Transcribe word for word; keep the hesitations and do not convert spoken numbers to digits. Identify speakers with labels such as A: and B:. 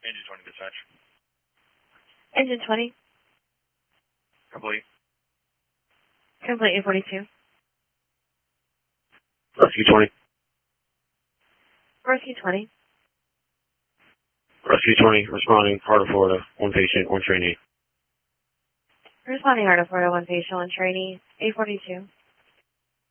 A: Engine twenty dispatch.
B: Engine twenty.
A: Complete.
B: Complete eight forty-two.
C: Rescue twenty.
B: Rescue twenty.
C: Rescue twenty, responding, Heart of Florida, one patient, one trainee.
B: Responding Heart of Florida, one patient, one trainee, eight forty-two.